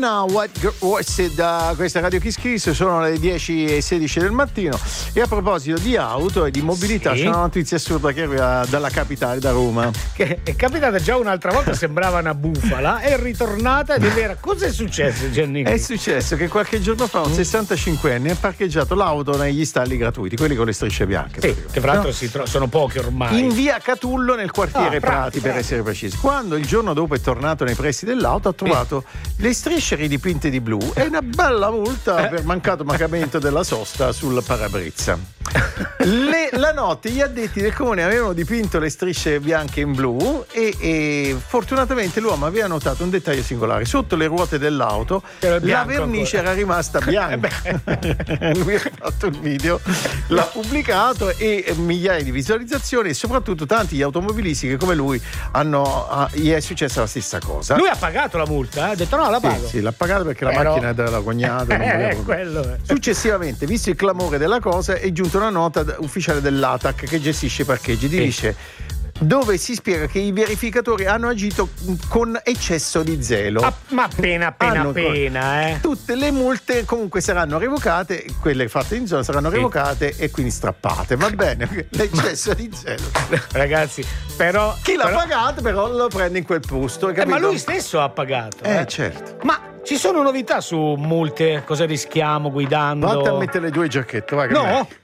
da questa Radio Kiss Kiss, sono le 10:16 del mattino e a proposito di auto e di mobilità c'è una notizia assurda che arriva dalla capitale, da Roma, che è capitata già un'altra volta, sembrava una bufala, è ritornata ed era. Cosa è successo, Giannini? È successo che qualche giorno fa un 65enne ha parcheggiato l'auto negli stalli gratuiti, quelli con le strisce bianche, che tra l'altro sono pochi ormai, in via Catullo nel quartiere Prati per essere precisi. Quando il giorno dopo è tornato nei pressi dell'auto ha trovato le strisce ridipinte di blu e una bella multa per mancato pagamento della sosta sul parabrezza. La notte gli addetti del comune avevano dipinto le strisce bianche in blu e fortunatamente l'uomo aveva notato un dettaglio singolare: sotto le ruote dell'auto la vernice era rimasta bianca. Lui ha fatto il video, l'ha pubblicato e migliaia di visualizzazioni, e soprattutto tanti gli automobilisti che come lui gli è successa la stessa cosa. Lui ha pagato la multa, ha detto no, la pago. Sì, l'ha pagata perché la macchina è della cognata. Successivamente, visto il clamore della cosa, è giunta una nota ufficiale dell'ATAC che gestisce i parcheggi, dove si spiega che i verificatori hanno agito con eccesso di zelo. Ma appena. Tutte le multe comunque saranno revocate, quelle fatte in zona saranno revocate e quindi strappate. Va bene, l'eccesso di zelo. Ragazzi, però chi l'ha pagato però lo prende in quel posto. Ma lui stesso ha pagato. Certo. Ma ci sono novità su multe? Cosa rischiamo guidando? Vatti a mettere le tue giacchette, va. No.